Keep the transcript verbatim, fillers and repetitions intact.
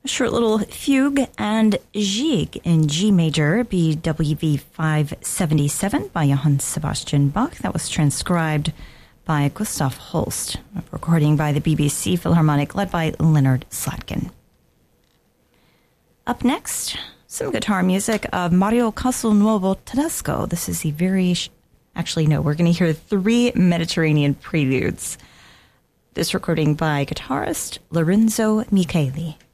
A short little fugue and Gigue in G major, B W V five seventy-seven by Johann Sebastian Bach. That was transcribed by Gustav Holst, a recording by the B B C Philharmonic led by Leonard Slatkin. Up next, some guitar music of Mario Castelnuovo Tedesco. This is the very, actually no, we're going to hear three Mediterranean preludes. This recording by guitarist Lorenzo Micheli.